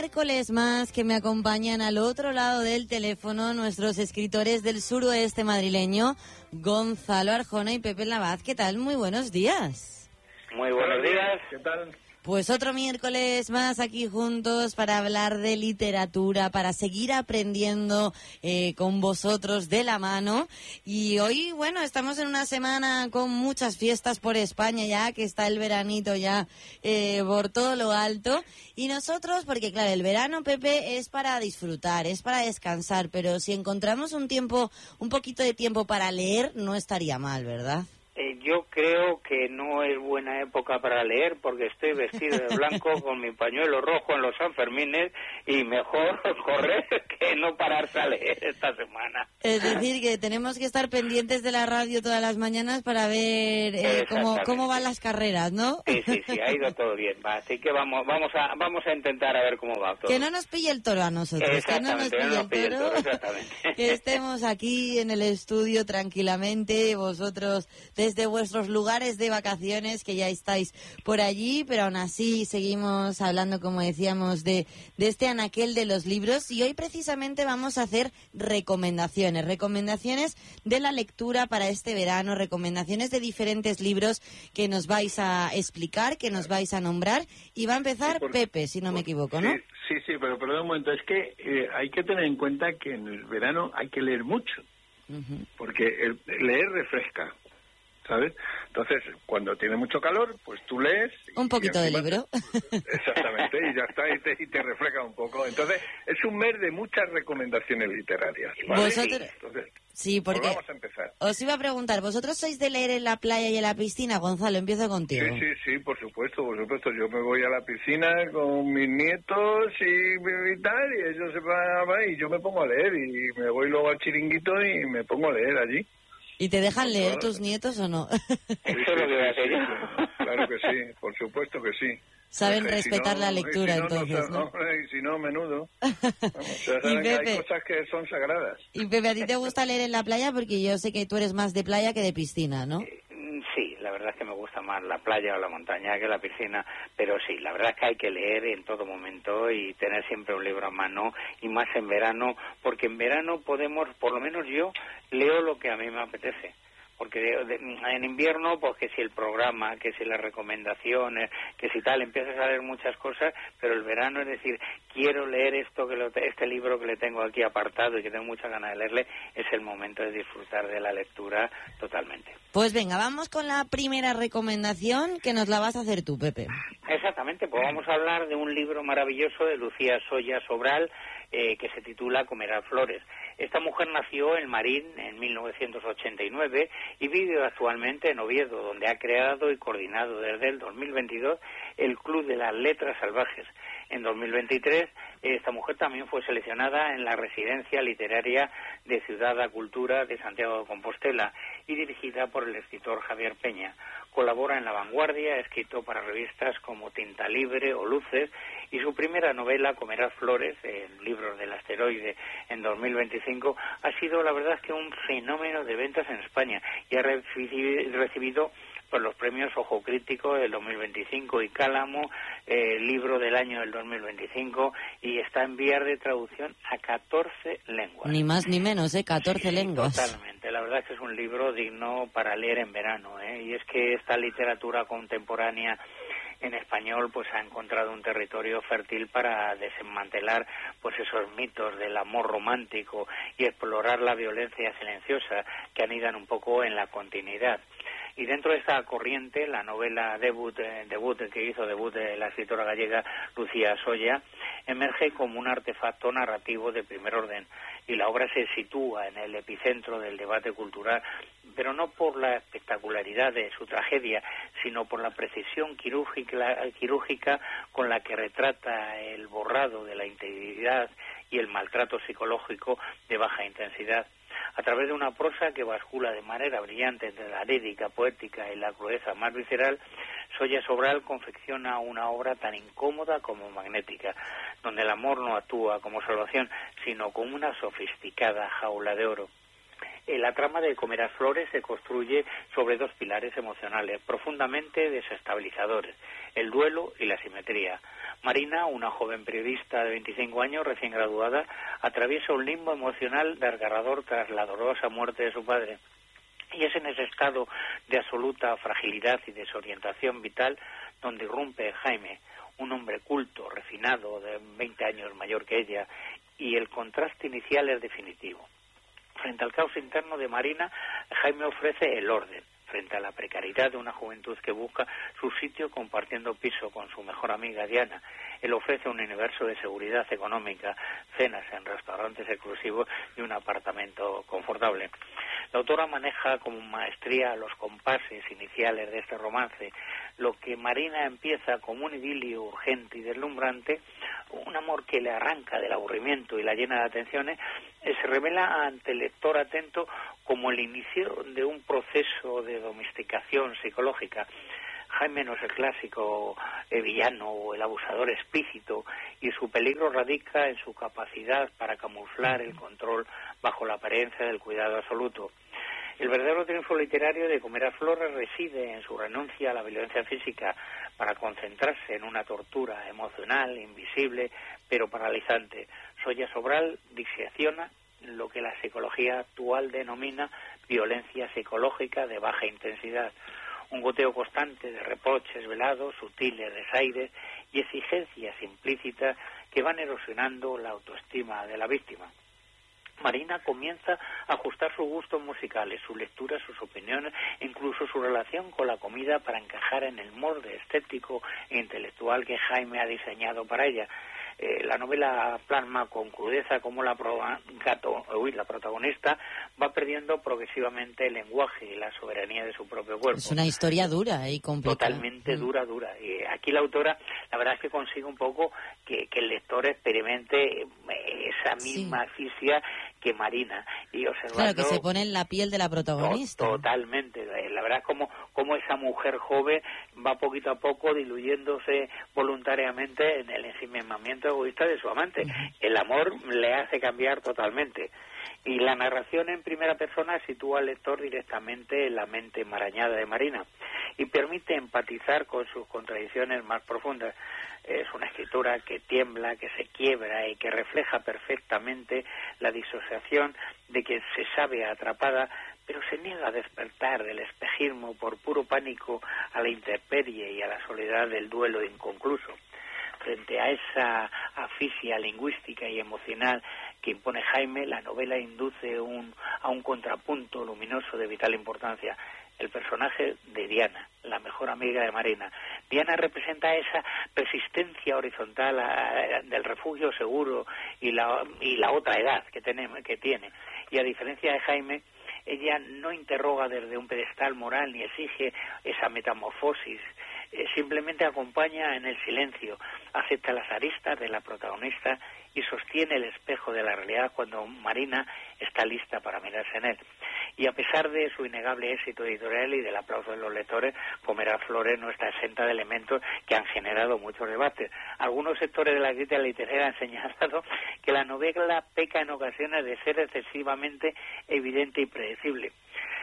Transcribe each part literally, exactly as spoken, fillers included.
Miércoles más que me acompañan al otro lado del teléfono nuestros escritores del suroeste madrileño, Gonzalo Arjona y Pepe Lavaz. ¿Qué tal? Muy buenos días. Muy buenos días. ¿Qué tal? Pues otro miércoles más aquí juntos para hablar de literatura, para seguir aprendiendo eh, con vosotros de la mano. Y hoy, bueno, estamos en una semana con muchas fiestas por España ya, que está el veranito ya eh, por todo lo alto. Y nosotros, porque claro, el verano, Pepe, es para disfrutar, es para descansar, pero si encontramos un tiempo, un poquito de tiempo para leer, no estaría mal, ¿verdad? Eh, yo creo que no es buena época para leer porque estoy vestido de blanco con mi pañuelo rojo en los Sanfermines y mejor correr que no pararse a leer esta semana. Es decir, que tenemos que estar pendientes de la radio todas las mañanas para ver eh, cómo, cómo van las carreras, ¿no? Sí, sí, sí, ha ido todo bien. Va, así que vamos vamos a vamos a intentar a ver cómo va todo. Que no nos pille el toro a nosotros, que no nos pille, no nos pille el, toro, el toro, exactamente. Que estemos aquí en el estudio tranquilamente, vosotros desde vuestros lugares de vacaciones, que ya estáis por allí, pero aún así seguimos hablando, como decíamos, de, de este anaquel de los libros, y hoy precisamente vamos a hacer recomendaciones, recomendaciones de la lectura para este verano, recomendaciones de diferentes libros que nos vais a explicar, que nos vais a nombrar, y va a empezar sí, por, Pepe, si no por, me equivoco, ¿no? Sí, sí, sí, pero perdón un momento, es que eh, hay que tener en cuenta que en el verano hay que leer mucho, uh-huh. porque el, leer refresca, ¿sabes? Entonces, cuando tiene mucho calor, pues tú lees... Un poquito de libro. Exactamente, y ya está, y te, y te refleja un poco. Entonces, es un mes de muchas recomendaciones literarias, ¿vale? Vosotros... Entonces, sí, porque... pues vamos a empezar. Os iba a preguntar, ¿vosotros sois de leer en la playa y en la piscina? Gonzalo, empiezo contigo. Sí, sí, sí, por supuesto, por supuesto. Yo me voy a la piscina con mis nietos y, y tal, y ellos se van, y yo me pongo a leer, y me voy luego al chiringuito y me pongo a leer allí. ¿Y te dejan leer tus nietos o no? Eso es lo que voy a hacer yo. Claro que sí, por supuesto que sí. Saben respetar si no, la lectura, si no, entonces, ¿no? ¿no? Y si no, menudo. Vamos, ya saben que hay cosas que son sagradas. Y Pepe, ¿a ti te gusta leer en la playa? Porque yo sé que tú eres más de playa que de piscina, ¿no? Sí, la verdad es que me gusta más la playa o la montaña que la piscina, pero sí, la verdad es que hay que leer en todo momento y tener siempre un libro a mano, y más en verano, porque en verano podemos, por lo menos yo, leo lo que a mí me apetece. Porque de, de, en invierno, pues que si el programa, que si las recomendaciones, que si tal, empiezas a leer muchas cosas, pero el verano es decir, quiero leer esto que lo, este libro que le tengo aquí apartado y que tengo mucha ganas de leerle, es el momento de disfrutar de la lectura totalmente. Pues venga, vamos con la primera recomendación, que nos la vas a hacer tú, Pepe. Exactamente, pues vamos a hablar de un libro maravilloso de Lucía Soya Sobral, eh, que se titula Comerás flores. Esta mujer nació en Marín en mil novecientos ochenta y nueve y vive actualmente en Oviedo, donde ha creado y coordinado desde el dos mil veintidós el Club de las Letras Salvajes. En dos mil veintitrés, esta mujer también fue seleccionada en la Residencia Literaria de Ciudad da Cultura de Santiago de Compostela y dirigida por el escritor Javier Peña. Colabora en La Vanguardia, ha escrito para revistas como Tinta Libre o Luces, y su primera novela, Comerás flores, el libro del asteroide, en dos mil veinticinco, ha sido, la verdad, es que un fenómeno de ventas en España y ha recibido por los premios Ojo Crítico del dos mil veinticinco y Cálamo, eh, libro del año del dos mil veinticinco, y está en vías de traducción a catorce lenguas. Ni más ni menos, ¿eh? catorce sí, lenguas. Totalmente, la verdad es que es un libro digno para leer en verano, ¿eh? Y es que esta literatura contemporánea en español pues ha encontrado un territorio fértil para desmantelar pues esos mitos del amor romántico y explorar la violencia silenciosa que anidan un poco en la continuidad. Y dentro de esta corriente, la novela debut, eh, debut que hizo debut de la escritora gallega Lucía Soya emerge como un artefacto narrativo de primer orden, y la obra se sitúa en el epicentro del debate cultural, pero no por la espectacularidad de su tragedia, sino por la precisión quirúrgica, quirúrgica con la que retrata el borrado de la integridad y el maltrato psicológico de baja intensidad. A través de una prosa que bascula de manera brillante entre la lírica poética y la crudeza más visceral, Soya Sobral confecciona una obra tan incómoda como magnética, donde el amor no actúa como salvación, sino como una sofisticada jaula de oro. Eh, la trama de Comerás Flores se construye sobre dos pilares emocionales profundamente desestabilizadores: el duelo y la simetría. Marina, una joven periodista de veinticinco años, recién graduada, atraviesa un limbo emocional desgarrador tras la dolorosa muerte de su padre. Y es en ese estado de absoluta fragilidad y desorientación vital donde irrumpe Jaime, un hombre culto, refinado, de veinte años mayor que ella, y el contraste inicial es definitivo. Frente al caos interno de Marina, Jaime ofrece el orden. Frente a la precariedad de una juventud que busca su sitio compartiendo piso con su mejor amiga Diana, él ofrece un universo de seguridad económica, cenas en restaurantes exclusivos y un apartamento confortable. La autora maneja con maestría los compases iniciales de este romance. Lo que Marina empieza como un idilio urgente y deslumbrante, un amor que le arranca del aburrimiento y la llena de atenciones, eh, se revela ante el lector atento como el inicio de un proceso de domesticación psicológica. Jaime no es el clásico eh, villano o el abusador explícito, y su peligro radica en su capacidad para camuflar el control bajo la apariencia del cuidado absoluto. El verdadero triunfo literario de Comerás Flores reside en su renuncia a la violencia física para concentrarse en una tortura emocional, invisible, pero paralizante. Soya Sobral disecciona lo que la psicología actual denomina violencia psicológica de baja intensidad. Un goteo constante de reproches velados, sutiles desaires y exigencias implícitas que van erosionando la autoestima de la víctima. Marina comienza a ajustar sus gustos musicales, su lectura, sus opiniones, incluso su relación con la comida para encajar en el molde estético e intelectual que Jaime ha diseñado para ella. Eh, la novela plasma con crudeza cómo la, pro, gato, uy, la protagonista va perdiendo progresivamente el lenguaje y la soberanía de su propio cuerpo. Es una historia dura y complicada. Totalmente mm. dura, dura. Y aquí la autora, la verdad es que consigue un poco que, que el lector experimente esa misma sí. asfixia que Marina. Y observando, claro, que se pone en la piel de la protagonista. To, totalmente. La verdad es como, como esa mujer joven va poquito a poco diluyéndose voluntariamente en el ensimismamiento egoísta de su amante. Uh-huh. El amor le hace cambiar totalmente. Y la narración en primera persona sitúa al lector directamente en la mente enmarañada de Marina y permite empatizar con sus contradicciones más profundas. Es una escritura que tiembla, que se quiebra y que refleja perfectamente la disociación de quien se sabe atrapada, pero se niega a despertar del espejismo por puro pánico a la intemperie y a la soledad del duelo inconcluso. Frente a esa asfixia lingüística y emocional que impone Jaime, la novela induce un, a un contrapunto luminoso de vital importancia: el personaje de Diana, la mejor amiga de Marina. Diana representa esa resistencia horizontal a, del refugio seguro y la, y la otra edad que, tenemos, que tiene. Y a diferencia de Jaime, ella no interroga desde un pedestal moral ni exige esa metamorfosis, eh, simplemente acompaña en el silencio, acepta las aristas de la protagonista y sostiene el espejo de la realidad cuando Marina está lista para mirarse en él. Y a pesar de su innegable éxito editorial y del aplauso de los lectores, Comerás Flores no está exenta de elementos que han generado muchos debates. Algunos sectores de la crítica literaria han señalado que la novela peca en ocasiones de ser excesivamente evidente y predecible.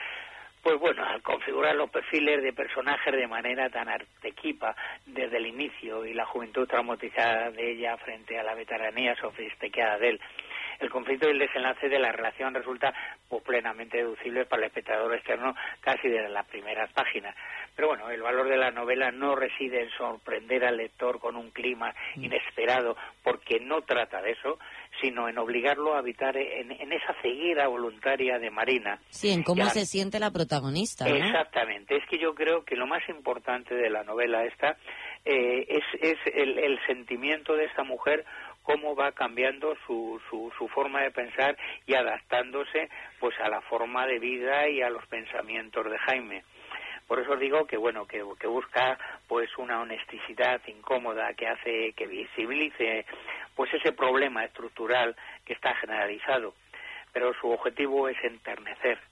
Pues bueno, al configurar los perfiles de personajes de manera tan arquetipa desde el inicio y la juventud traumatizada de ella frente a la veteranía sofisticada de él, el conflicto y el desenlace de la relación resulta pues, plenamente deducible para el espectador externo casi desde las primeras páginas. Pero bueno, el valor de la novela no reside en sorprender al lector con un clima inesperado, porque no trata de eso, sino en obligarlo a habitar en, en esa ceguera voluntaria de Marina. Sí, en cómo ya, se siente la protagonista, ¿no? Exactamente. Es que yo creo que lo más importante de la novela esta eh, es, es el, el sentimiento de esta mujer, cómo va cambiando su, su, su forma de pensar y adaptándose pues a la forma de vida y a los pensamientos de Jaime. Por eso digo que bueno que, que busca pues una honesticidad incómoda que hace que visibilice pues ese problema estructural que está generalizado, pero su objetivo es enternecer,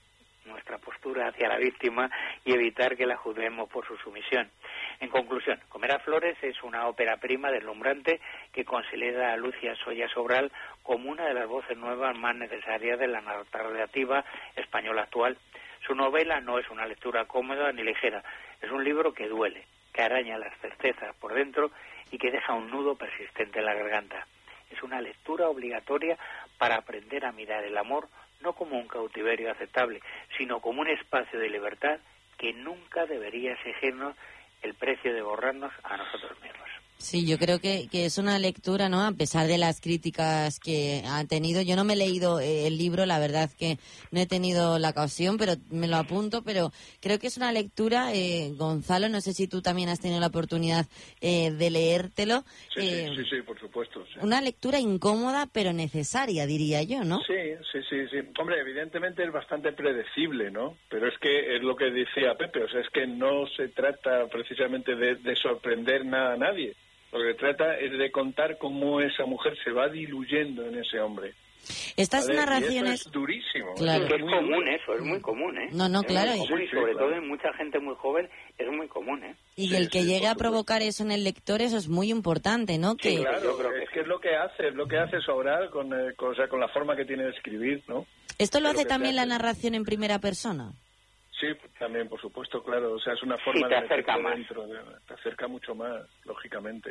nuestra postura hacia la víctima y evitar que la juzguemos por su sumisión. En conclusión, Comer a Flores es una ópera prima deslumbrante que considera a Lucia Solla Sobral como una de las voces nuevas más necesarias de la narrativa española actual. Su novela no es una lectura cómoda ni ligera, es un libro que duele, que araña las certezas por dentro y que deja un nudo persistente en la garganta. Es una lectura obligatoria para aprender a mirar el amor no como un cautiverio aceptable, sino como un espacio de libertad que nunca debería exigirnos el precio de borrarnos a nosotros mismos. Sí, yo creo que, que es una lectura, ¿no? A pesar de las críticas que ha tenido. Yo no me he leído eh, el libro, la verdad que no he tenido la ocasión, pero me lo apunto. Pero creo que es una lectura, eh, Gonzalo, no sé si tú también has tenido la oportunidad eh, de leértelo. Sí, eh, sí, sí, sí, por supuesto. Sí. Una lectura incómoda, pero necesaria, diría yo, ¿no? Sí, sí, sí, sí. Hombre, evidentemente es bastante predecible, ¿no? Pero es que es lo que decía Pepe, o sea, es que no se trata precisamente de, de sorprender nada a nadie. Lo que trata es de contar cómo esa mujer se va diluyendo en ese hombre. Estas ¿Vale? narraciones... Y eso es durísimo. Claro. Es, es común eso, es muy común, ¿eh? No, no, claro. Es muy común, y Sí, sí, sobre claro. todo en mucha gente muy joven es muy común, ¿eh? Y Sí, el que sí, llegue por a provocar eso en el lector, eso es muy importante, ¿no? Sí, Que Claro, yo creo que es que es lo que hace, es lo que hace Sobral con, eh, con, o sea, con la forma que tiene de escribir, ¿no? ¿Esto lo Pero hace que también te la hace- narración en primera persona? Sí, también, por supuesto, claro. O sea, es una forma Sí, te de acerca meterte más. dentro, de- te acerca mucho más, lógicamente.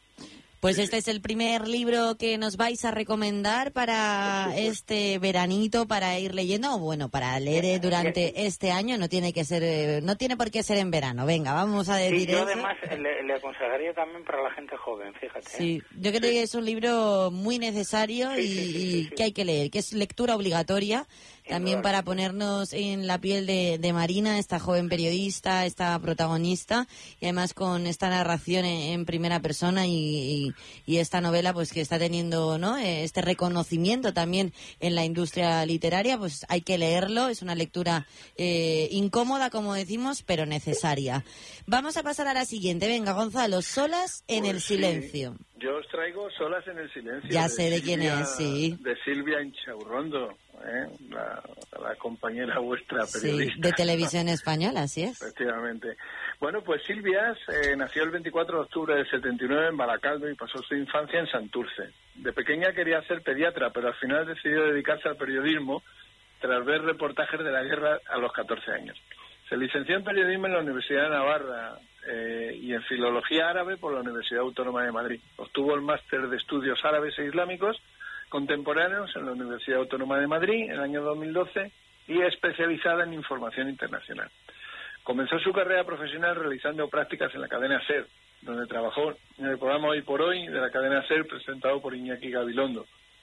Pues este es el primer libro que nos vais a recomendar para este veranito, para ir leyendo, o bueno, para leer eh, durante este año. No tiene que ser, eh, no tiene por qué ser en verano. Venga, vamos a decir Sí, yo eso. además le, le aconsejaría también para la gente joven, fíjate. ¿eh? Sí, yo creo que es un libro muy necesario Sí, y, sí, sí, sí, y sí. que hay que leer, que es lectura obligatoria. También para ponernos en la piel de, de Marina, esta joven periodista, esta protagonista, y además con esta narración en, en primera persona y, y, y esta novela pues que está teniendo, ¿no?, este reconocimiento también en la industria literaria, pues hay que leerlo. Es una lectura eh, incómoda, como decimos, pero necesaria. Vamos a pasar a la siguiente. Venga, Gonzalo, Solas en Pues el sí, silencio. Yo os traigo Solas en el silencio. Ya sé de quién Silvia- es, sí. De Silvia Inchaurrondo, ¿eh? la, la compañera vuestra Sí, periodista. de Televisión Española, así es. Efectivamente. Bueno, pues Silvia eh, nació el veinticuatro de octubre del setenta y nueve en Baracaldo y pasó su infancia en Santurce. De pequeña quería ser pediatra, pero al final decidió dedicarse al periodismo tras ver reportajes de la guerra a los catorce años. Se licenció en periodismo en la Universidad de Navarra eh, y en filología árabe por la Universidad Autónoma de Madrid. Obtuvo el máster de estudios árabes e islámicos contemporáneos en la Universidad Autónoma de Madrid en el año dos mil doce y especializada en información internacional. Comenzó su carrera profesional realizando prácticas en la cadena SER, donde trabajó en el programa Hoy por Hoy de la cadena SER presentado por Iñaki Gabilondo,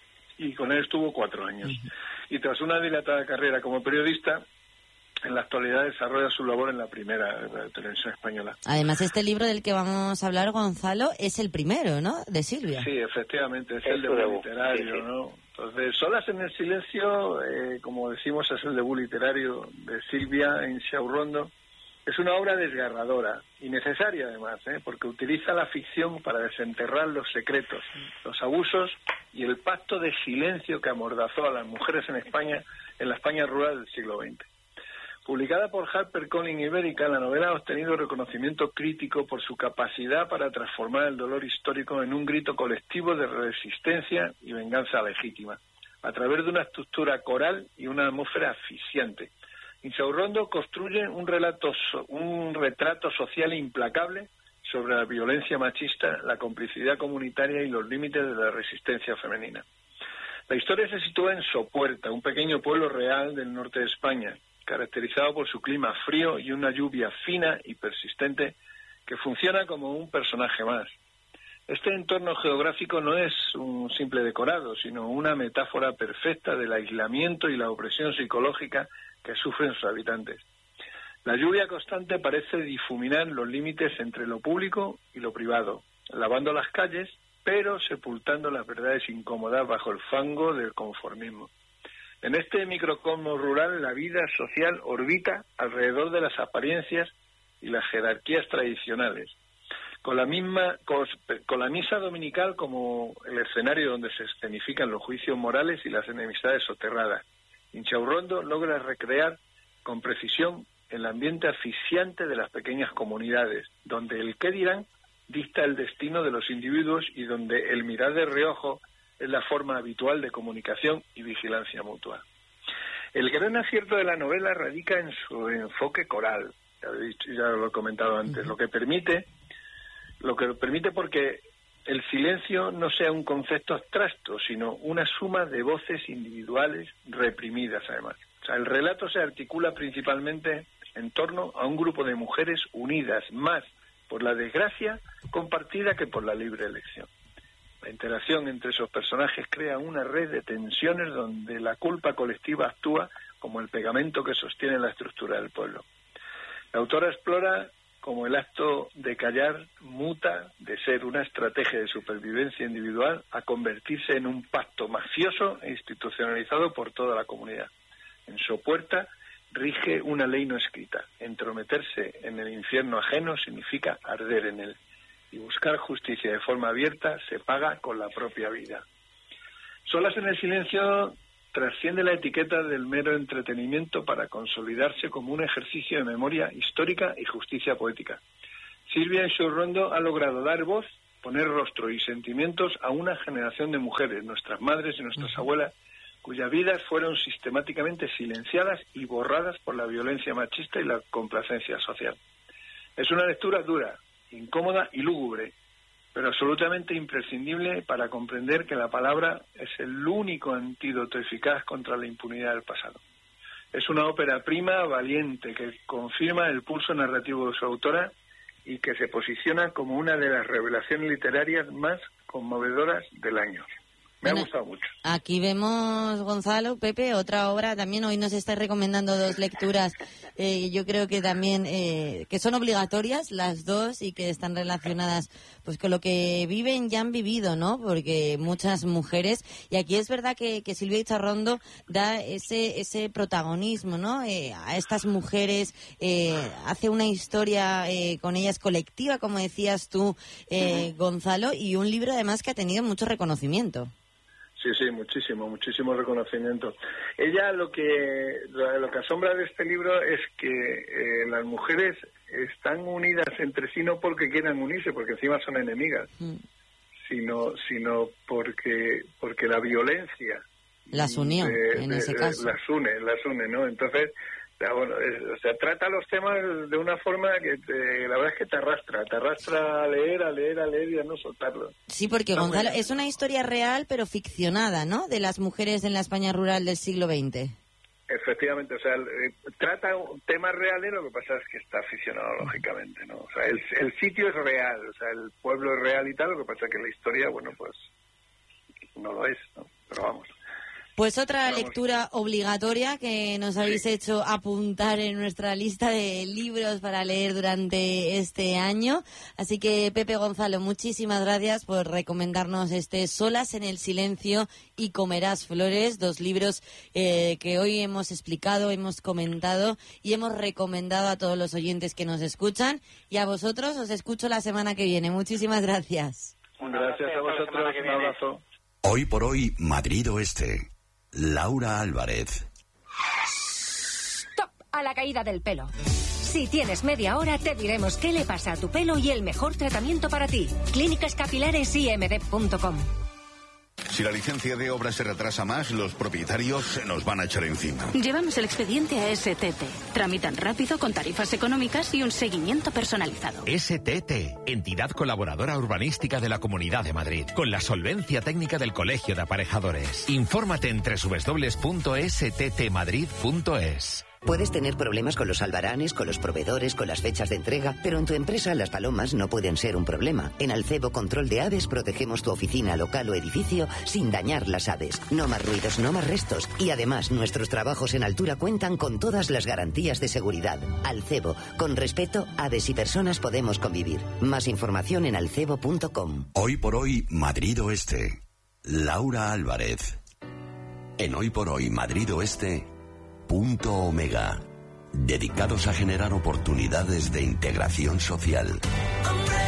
y con él estuvo cuatro años. Y tras una dilatada carrera como periodista, en la actualidad desarrolla su labor en la primera de la televisión española. Además, este libro del que vamos a hablar, Gonzalo, es el primero, ¿no?, de Silvia. Sí, efectivamente, es Es el su debut debut, literario, sí, sí. ¿no? Entonces, Solas en el silencio, eh, como decimos, es el debut literario de Silvia Inchaurrondo. Es una obra desgarradora y necesaria, además, ¿eh? porque utiliza la ficción para desenterrar los secretos, los abusos y el pacto de silencio que amordazó a las mujeres en España, en la España rural del siglo veinte. Publicada por HarperCollins Ibérica, la novela ha obtenido reconocimiento crítico por su capacidad para transformar el dolor histórico en un grito colectivo de resistencia y venganza legítima, a través de una estructura coral y una atmósfera asfixiante. Inchaurrondo construye un relato, so- un retrato social implacable sobre la violencia machista, la complicidad comunitaria y los límites de la resistencia femenina. La historia se sitúa en Sopuerta, un pequeño pueblo real del norte de España, caracterizado por su clima frío y una lluvia fina y persistente que funciona como un personaje más. Este entorno geográfico no es un simple decorado, sino una metáfora perfecta del aislamiento y la opresión psicológica que sufren sus habitantes. La lluvia constante parece difuminar los límites entre lo público y lo privado, lavando las calles, pero sepultando las verdades incómodas bajo el fango del conformismo. En este microcosmos rural, la vida social orbita alrededor de las apariencias y las jerarquías tradicionales, con la misma con, con la misa dominical como el escenario donde se escenifican los juicios morales y las enemistades soterradas. Inchaurrondo logra recrear con precisión el ambiente asfixiante de las pequeñas comunidades, donde el qué dirán dicta el destino de los individuos y donde el mirar de reojo es la forma habitual de comunicación y vigilancia mutua. El gran acierto de la novela radica en su enfoque coral, ya lo he, dicho, ya lo he comentado antes, uh-huh. lo que permite, lo que permite porque el silencio no sea un concepto abstracto, sino una suma de voces individuales reprimidas, además. O sea, el relato se articula principalmente en torno a un grupo de mujeres unidas más por la desgracia compartida que por la libre elección. La interacción entre esos personajes crea una red de tensiones donde la culpa colectiva actúa como el pegamento que sostiene la estructura del pueblo. La autora explora cómo el acto de callar muta de ser una estrategia de supervivencia individual a convertirse en un pacto mafioso e institucionalizado por toda la comunidad. En su puerta rige una ley no escrita. Entrometerse en el infierno ajeno significa arder en él. Y buscar justicia de forma abierta se paga con la propia vida. Solas en el silencio trasciende la etiqueta del mero entretenimiento para consolidarse como un ejercicio de memoria histórica y justicia poética. Silvia Isurrondo ha logrado dar voz, poner rostro y sentimientos a una generación de mujeres, nuestras madres y nuestras abuelas, cuyas vidas fueron sistemáticamente silenciadas y borradas por la violencia machista y la complacencia social. Es una lectura dura, incómoda y lúgubre, pero absolutamente imprescindible para comprender que la palabra es el único antídoto eficaz contra la impunidad del pasado. Es una ópera prima, valiente, que confirma el pulso narrativo de su autora y que se posiciona como una de las revelaciones literarias más conmovedoras del año. Me bueno, ha gustado mucho. Aquí vemos, Gonzalo, Pepe, otra obra. También hoy nos está recomendando dos lecturas. Eh, yo creo que también eh, que son obligatorias las dos y que están relacionadas pues con lo que viven y han vivido, ¿no? Porque muchas mujeres, y aquí es verdad que, que Silvia Isurrondo da ese ese protagonismo, ¿no? Eh, a estas mujeres, eh, hace una historia eh, con ellas colectiva, como decías tú, eh, uh-huh. Gonzalo, y un libro además que ha tenido mucho reconocimiento. Sí, sí, muchísimo, muchísimo reconocimiento. Ella lo que lo que asombra de este libro es que eh, las mujeres están unidas entre sí no porque quieran unirse, porque encima son enemigas, mm. sino sino porque porque la violencia las unió de, en de, ese caso. Las une, las une, ¿no? Entonces, bueno, es, o sea, trata los temas de una forma que te, la verdad es que te arrastra, te arrastra a leer, a leer, a leer y a no soltarlo. Sí, porque Está Gonzalo, es una historia real pero ficcionada, ¿no? De las mujeres en la España rural del siglo veinte. Efectivamente, o sea, eh, trata temas reales, lo que pasa es que está ficcionado, lógicamente, ¿no? O sea, el, el sitio es real, o sea, el pueblo es real y tal, lo que pasa es que la historia, bueno, pues no lo es, ¿no? Pero vamos. Pues otra lectura obligatoria que nos habéis sí. hecho apuntar en nuestra lista de libros para leer durante este año. Así que, Pepe, Gonzalo, muchísimas gracias por recomendarnos este Solas en el silencio y Comerás flores, dos libros eh, que hoy hemos explicado, hemos comentado y hemos recomendado a todos los oyentes que nos escuchan. Y a vosotros os escucho la semana que viene. Muchísimas gracias. Gracias a vosotros. Un abrazo. Hoy por hoy, Madrid Oeste. Laura Álvarez. Stop a la caída del pelo. Si tienes media hora, te diremos qué le pasa a tu pelo y el mejor tratamiento para ti. Clínicas Capilares I M D punto com. Si la licencia de obra se retrasa más, los propietarios se nos van a echar encima. Llevamos el expediente a S T T. Tramitan rápido, con tarifas económicas y un seguimiento personalizado. S T T, entidad colaboradora urbanística de la Comunidad de Madrid, con la solvencia técnica del Colegio de Aparejadores. Infórmate en doble u doble u doble u punto s t t madrid punto es. Puedes tener problemas con los albaranes, con los proveedores, con las fechas de entrega, pero en tu empresa las palomas no pueden ser un problema. En Alcebo Control de Aves protegemos tu oficina, local o edificio sin dañar las aves. No más ruidos, no más restos. Y además, nuestros trabajos en altura cuentan con todas las garantías de seguridad. Alcebo, con respeto, aves y personas podemos convivir. Más información en alcebo punto com. Hoy por hoy, Madrid Oeste. Laura Álvarez. En Hoy por hoy, Madrid Oeste... Punto Omega, dedicados a generar oportunidades de integración social.